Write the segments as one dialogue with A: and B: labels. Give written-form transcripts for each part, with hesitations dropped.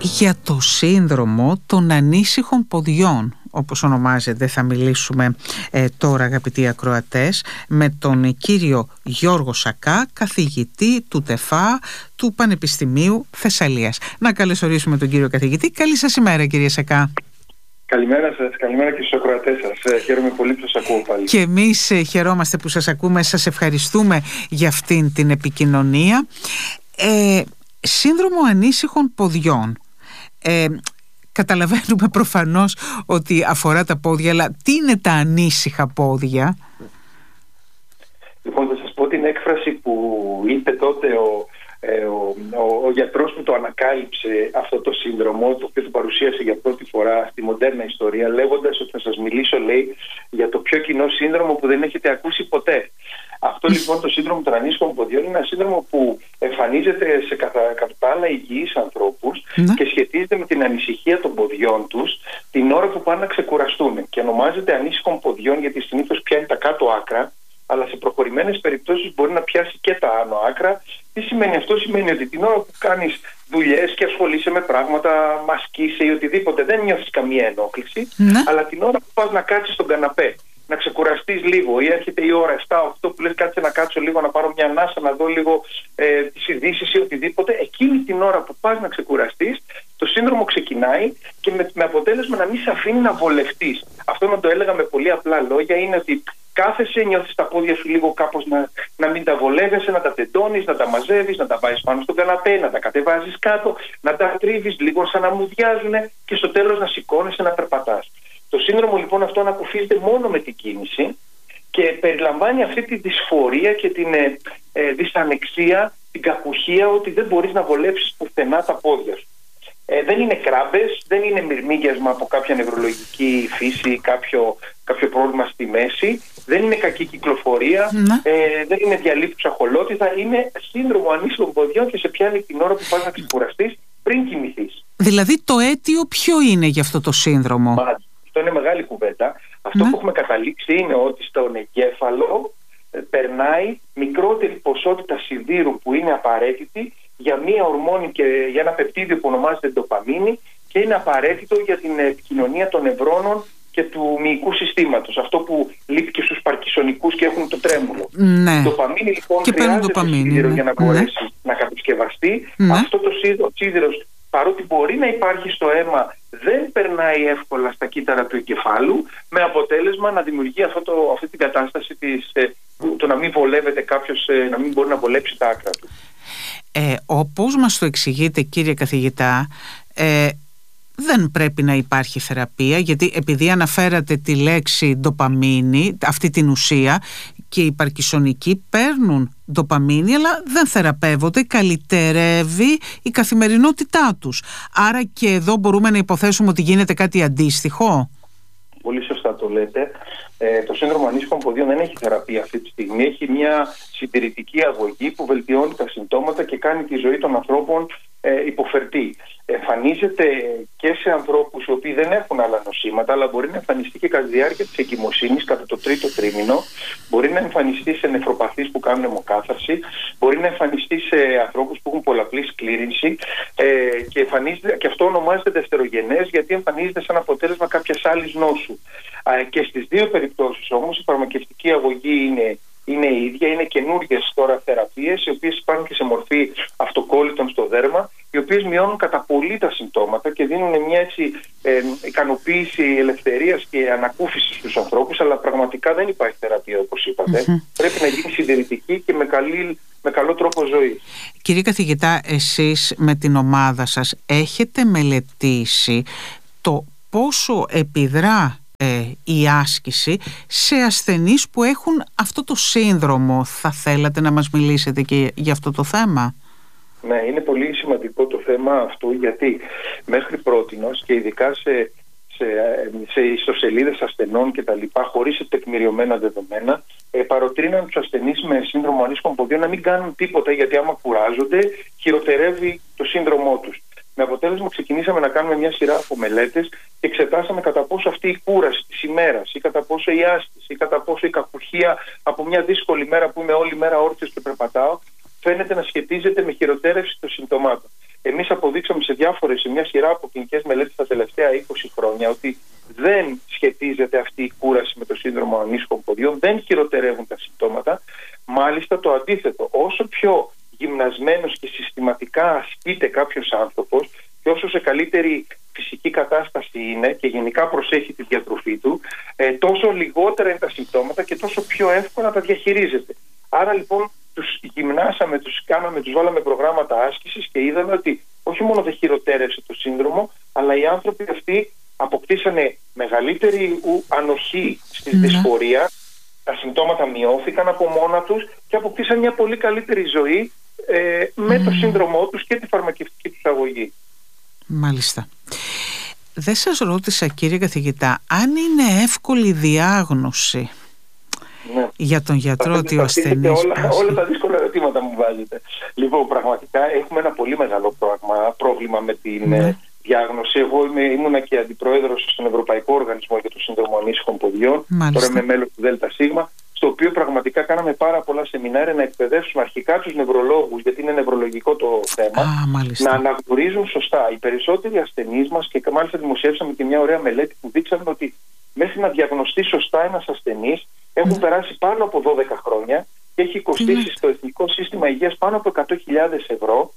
A: Για το σύνδρομο των ανήσυχων ποδιών, όπως ονομάζεται, θα μιλήσουμε τώρα, αγαπητοί ακροατές, με τον κύριο Γιώργο Σακά, καθηγητή του ΤΕΦΑ του Πανεπιστημίου Θεσσαλίας. Να καλωσορίσουμε τον κύριο καθηγητή. Καλή σας ημέρα, κύριε Σακά.
B: Καλημέρα σας, καλημέρα και στους ακροατές σας. Χαίρομαι πολύ που σας ακούω πάλι.
A: Και εμείς χαιρόμαστε που σας ακούμε. Σας ευχαριστούμε για αυτήν την επικοινωνία. Σύνδρομο ανήσυχων ποδιών. Καταλαβαίνουμε προφανώς ότι αφορά τα πόδια, αλλά τι είναι τα ανήσυχα πόδια?
B: Λοιπόν, θα σας πω την έκφραση που είπε τότε ο γιατρός που το ανακάλυψε αυτό το σύνδρομο, το οποίο το παρουσίασε για πρώτη φορά στη μοντέρνα ιστορία, λέγοντας ότι θα σας μιλήσω, λέει, για το πιο κοινό σύνδρομο που δεν έχετε ακούσει ποτέ. Αυτό λοιπόν το σύνδρομο των ανήσυχων ποδιών είναι ένα σύνδρομο που εμφανίζεται σε κατά τα άλλα υγιείς ανθρώπους και σχετίζεται με την ανησυχία των ποδιών τους την ώρα που πάνε να ξεκουραστούν. Και ονομάζεται ανήσυχων ποδιών γιατί συνήθως πιάνει τα κάτω άκρα, αλλά σε προχωρημένες περιπτώσεις μπορεί να πιάσει και τα άνω άκρα. Τι σημαίνει αυτό? Σημαίνει ότι την ώρα που κάνεις δουλειές και ασχολείσαι με πράγματα, μασκείσαι ή οτιδήποτε, δεν νιώθεις καμία ενόχληση, αλλά την ώρα που πας να κάτσεις στον καναπέ, να ξεκουραστείς λίγο, ή έρχεται η ώρα 7-8 που λες κάτσε να κάτσω λίγο, να πάρω μια ανάσα, να δω λίγο τις ειδήσεις ή οτιδήποτε, εκείνη την ώρα που πας να ξεκουραστείς, το σύνδρομο ξεκινάει και με αποτέλεσμα να μην σε αφήνει να βολευτείς. Αυτό, να το έλεγα με πολύ απλά λόγια, είναι ότι κάθεσαι, νιώθεις τα πόδια σου λίγο κάπως να μην τα βολεύεσαι, να τα τεντώνεις, να τα μαζεύεις, να τα βάζεις πάνω στον καναπέ, να τα κατεβάζεις κάτω, να τα τρίβεις λίγο σαν να μουδιάζουν και στο τέλος να σηκώνεσαι να περπατάς. Το σύνδρομο λοιπόν αυτό ανακουφίζεται μόνο με την κίνηση και περιλαμβάνει αυτή τη δυσφορία και την δυσανεξία, την κακουχία ότι δεν μπορείς να βολέψεις πουθενά τα πόδια σου. Δεν είναι κράμπες, δεν είναι μυρμήγκιασμα από κάποια νευρολογική φύση ή κάποιο πρόβλημα στη μέση, δεν είναι κακή κυκλοφορία, δεν είναι διαλύθουσα χολότητα, είναι σύνδρομο ανήσυχων ποδιών και σε πιάνει την ώρα που πας να ξεκουραστείς πριν κοιμηθείς.
A: Δηλαδή το αίτιο ποιο είναι για αυτό το σύνδρομο?
B: Αυτό είναι μεγάλη κουβέντα. Αυτό που έχουμε καταλήξει είναι ότι στον εγκέφαλο περνάει μικρότερη ποσότητα σιδήρου που είναι απαραίτητη για μία ορμόνη και για ένα πεπτίδιο που ονομάζεται ντοπαμίνη και είναι απαραίτητο για την επικοινωνία των νευρώνων και του μυϊκού συστήματος. Αυτό που λείπει και στους παρκινσονικούς και έχουν το τρέμουλο.
A: Ναι.
B: Ντοπαμίνη λοιπόν
A: και
B: χρειάζεται σίδηρο για να μπορέσει να κατασκευαστεί. Αυτό το σίδηρος, παρότι μπορεί να υπάρχει στο αίμα, δεν περνάει εύκολα στα κύτταρα του εγκεφάλου, με αποτέλεσμα να δημιουργεί αυτή την κατάσταση το να μην βολεύεται κάποιος, να μην μπορεί να βολέψει τα άκρα του.
A: Όπως μας το εξηγείτε, κύριε καθηγητά, δεν πρέπει να υπάρχει θεραπεία, γιατί επειδή αναφέρατε τη λέξη ντοπαμίνη, αυτή την ουσία, και οι παρκινσονικοί παίρνουν ντοπαμίνη αλλά δεν θεραπεύονται, καλυτερεύει η καθημερινότητά τους. Άρα και εδώ μπορούμε να υποθέσουμε ότι γίνεται κάτι αντίστοιχο.
B: Πολύ σωστά το λέτε. Το σύνδρομο ανήσυχων ποδιών δεν έχει θεραπεία αυτή τη στιγμή. Έχει μια συντηρητική αγωγή που βελτιώνει τα συμπτώματα και κάνει τη ζωή των ανθρώπων υποφερτή. Εμφανίζεται και σε ανθρώπους οι οποίοι δεν έχουν άλλα νοσήματα, αλλά μπορεί να εμφανιστεί και κατά τη διάρκεια της εγκυμοσύνης, κατά το τρίτο τρίμηνο. Μπορεί να εμφανιστεί σε νεφροπαθείς που κάνουν αιμοκάθαρση. Μπορεί να εμφανιστεί σε ανθρώπους που έχουν πολλαπλή σκλήρυνση. Και αυτό ονομάζεται δευτερογενές, γιατί εμφανίζεται σαν αποτέλεσμα κάποιας άλλης νόσου. Και στις δύο περιπτώσεις όμως η φαρμακευτική αγωγή είναι η ίδια, είναι καινούργιες τώρα θεραπείες, οι οποίες υπάρχουν και σε μορφή αυτοκόλλητων στο δέρμα, οι οποίες μειώνουν κατά πολύ τα συμπτώματα και δίνουν μια έτσι ικανοποίηση ελευθερίας και ανακούφιση στους ανθρώπους, αλλά πραγματικά δεν υπάρχει θεραπεία, όπως είπατε. Πρέπει να γίνει συντηρητική και με καλό τρόπο ζωής.
A: Κύριε καθηγητά, εσείς με την ομάδα σας έχετε μελετήσει το πόσο επιδρά η άσκηση σε ασθενείς που έχουν αυτό το σύνδρομο? Θα θέλατε να μας μιλήσετε και για αυτό το θέμα?
B: Ναι, είναι πολύ σημαντικό το θέμα αυτό, γιατί μέχρι πρότινος και ειδικά σε ιστοσελίδες ασθενών και τα λοιπά, χωρίς τεκμηριωμένα δεδομένα, παροτρύναν τους ασθενείς με σύνδρομο ανήσυχων ποδιών να μην κάνουν τίποτα, γιατί άμα κουράζονται χειροτερεύει το σύνδρομό τους. Με αποτέλεσμα ξεκινήσαμε να κάνουμε μια σειρά από μελέτες και εξετάσαμε κατά πόσο αυτή η κούραση της ημέρας ή κατά πόσο η άσκηση ή κατά πόσο η κακουχία από μια δύσκολη μέρα που είμαι όλη μέρα όρθιος και περπατάω φαίνεται να σχετίζεται με χειροτέρευση των συμπτωμάτων. εμείς αποδείξαμε σε μια σειρά από κλινικές μελέτες τα τελευταία 20 χρόνια ότι δεν σχετίζεται αυτή η κούραση με το σύνδρομο ανήσυχων ποδιών, δεν χειροτερεύουν τα συμπτώματα. Μάλιστα το αντίθετο, όσο πιο γυμνασμένος και συστηματικά ασκείται κάποιος άνθρωπος και όσο σε καλύτερη φυσική κατάσταση είναι και γενικά προσέχει τη διατροφή του, τόσο λιγότερα είναι τα συμπτώματα και τόσο πιο εύκολα τα διαχειρίζεται. Άρα λοιπόν τους γυμνάσαμε, τους βάλαμε προγράμματα άσκησης και είδαμε ότι όχι μόνο δεν χειροτέρευσε το σύνδρομο, αλλά οι άνθρωποι αυτοί αποκτήσανε μεγαλύτερη ανοχή στη δυσφορία, τα συμπτώματα μειώθηκαν από μόνα τους και αποκτήσαν μια πολύ καλύτερη ζωή με το σύνδρομό τους και τη φαρμακευτική τους αγωγή.
A: Μάλιστα. Δεν σας ρώτησα, κύριε καθηγητά, αν είναι εύκολη διάγνωση για τον γιατρό ότι ο ασθενής...
B: Όλα τα δύσκολα ερωτήματα μου βάζετε. Λοιπόν, πραγματικά έχουμε ένα πολύ μεγάλο πρόβλημα με την διάγνωση. Εγώ ήμουνα και αντιπρόεδρος στον Ευρωπαϊκό Οργανισμό για το Σύνδρομο Ανήσυχων Ποδιών. Τώρα είμαι μέλος του ΔΣ, στο οποίο πραγματικά κάναμε πάρα πολλά σεμινάρια να εκπαιδεύσουμε αρχικά τους νευρολόγους, γιατί είναι νευρολογικό το θέμα, να αναγνωρίζουν σωστά. Οι περισσότεροι ασθενείς μας, και μάλιστα δημοσιεύσαμε και μια ωραία μελέτη που δείξαμε ότι μέχρι να διαγνωστεί σωστά ένας ασθενής έχουν περάσει πάνω από 12 χρόνια και έχει κοστίσει στο Εθνικό Σύστημα Υγείας πάνω από 100.000 ευρώ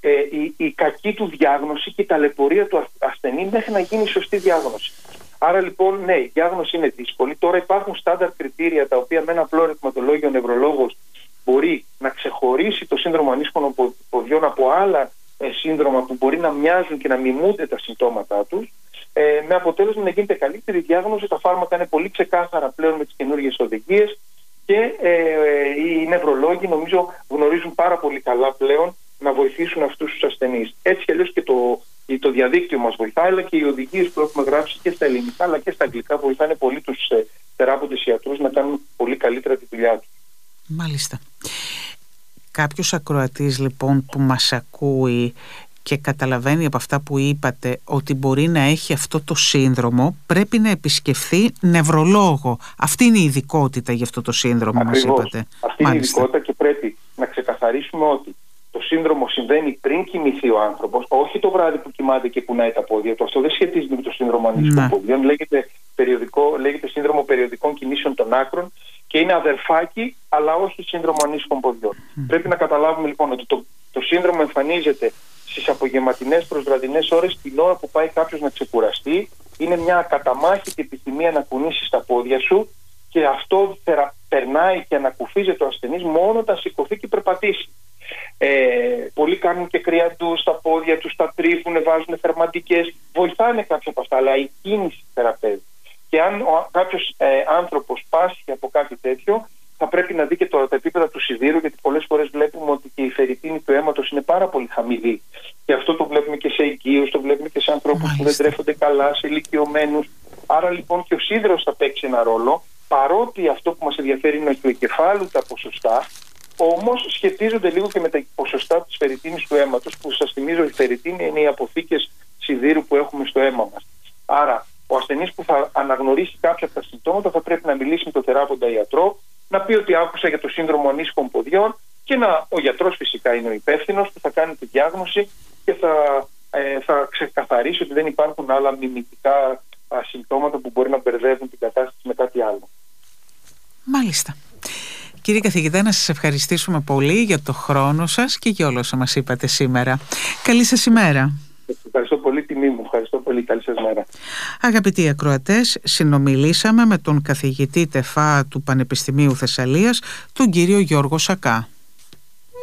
B: η κακή του διάγνωση και η ταλαιπωρία του ασθενή μέχρι να γίνει σωστή διάγνωση. Άρα λοιπόν, ναι, η διάγνωση είναι δύσκολη. Τώρα υπάρχουν στάνταρ κριτήρια τα οποία με ένα απλό ερωτηματολόγιο ο νευρολόγος μπορεί να ξεχωρίσει το σύνδρομο ανήσυχων ποδιών από άλλα σύνδρομα που μπορεί να μοιάζουν και να μιμούνται τα συμπτώματά τους, με αποτέλεσμα να γίνεται καλύτερη διάγνωση. Τα φάρμακα είναι πολύ ξεκάθαρα πλέον με τις καινούργιες οδηγίες και οι νευρολόγοι νομίζω γνωρίζουν πάρα πολύ καλά πλέον να βοηθήσουν αυτούς τους ασθενείς. Έτσι κι αλλιώς και το διαδίκτυο μας βοηθάει, αλλά και οι οδηγίες που έχουμε γράψει και στα ελληνικά αλλά και στα αγγλικά βοηθάνε πολύ τους θεράποντες ιατρούς να κάνουν πολύ καλύτερα τη δουλειά τους.
A: Μάλιστα. Κάποιος ακροατής λοιπόν που μας ακούει και καταλαβαίνει από αυτά που είπατε ότι μπορεί να έχει αυτό το σύνδρομο, πρέπει να επισκεφθεί νευρολόγο. Αυτή είναι η ειδικότητα για αυτό το σύνδρομο. Ακριβώς. Μας είπατε.
B: Αυτή είναι η ειδικότητα και πρέπει να ξεκαθαρίσουμε ότι το σύνδρομο συμβαίνει πριν κοιμηθεί ο άνθρωπος, όχι το βράδυ που κοιμάται και κουνάει τα πόδια του. Αυτό δεν σχετίζεται με το σύνδρομο ανήσυχων ποδιών. Λέγεται σύνδρομο περιοδικών κινήσεων των άκρων και είναι αδερφάκι, αλλά όχι σύνδρομο ανήσυχων ποδιών. Πρέπει να καταλάβουμε λοιπόν ότι το σύνδρομο εμφανίζεται στις απογευματινές προς βραδινές ώρες, την ώρα που πάει κάποιος να ξεκουραστεί. Είναι μια ακαταμάχητη επιθυμία να κουνήσει τα πόδια σου και αυτό περνάει και ανακουφίζεται το ασθενής μόνο όταν σηκωθεί και περπατήσει. Πολλοί κάνουν και κρυαντού στα πόδια τους, τα τρίβουν, βάζουν θερμαντικές, βοηθάνε κάποια από αυτά, αλλά η κίνηση θεραπεύει. Και αν κάποιος άνθρωπος πάσχει από κάτι τέτοιο, θα πρέπει να δει και τα επίπεδα του σιδήρου, γιατί πολλές φορές βλέπουμε ότι και η φερριτίνη του αίματος είναι πάρα πολύ χαμηλή. Και αυτό το βλέπουμε και σε οικείους, το βλέπουμε και σε ανθρώπους που δεν τρέφονται καλά, σε ηλικιωμένους. Άρα λοιπόν και ο σίδηρος θα παίξει ένα ρόλο, παρότι αυτό που μας ενδιαφέρει είναι του εγκεφάλου τα ποσοστά. Όμως σχετίζονται λίγο και με τα ποσοστά της φερριτίνης του αίματος, που σας θυμίζω η φερριτίνη είναι οι αποθήκες σιδήρου που έχουμε στο αίμα μας. Άρα ο ασθενής που θα αναγνωρίσει κάποια από τα συμπτώματα θα πρέπει να μιλήσει με τον θεράποντα ιατρό, να πει ότι άκουσα για το σύνδρομο ανήσυχων ποδιών και ο γιατρός φυσικά είναι ο υπεύθυνος που θα κάνει τη διάγνωση και θα ξεκαθαρίσει ότι δεν υπάρχουν άλλα μιμητικά συμπτώματα που μπορεί να μπερδεύουν την κατάσταση με κάτι άλλο.
A: Μάλιστα. Κύριε καθηγητά, να σας ευχαριστήσουμε πολύ για το χρόνο σας και για όλα όσα μας είπατε σήμερα. Καλή σας ημέρα.
B: Ευχαριστώ πολύ, τιμή μου. Ευχαριστώ πολύ. Καλή σας μέρα.
A: Αγαπητοί ακροατές, συνομιλήσαμε με τον καθηγητή ΤΕΦΑ του Πανεπιστημίου Θεσσαλίας, τον κύριο Γιώργο Σακά.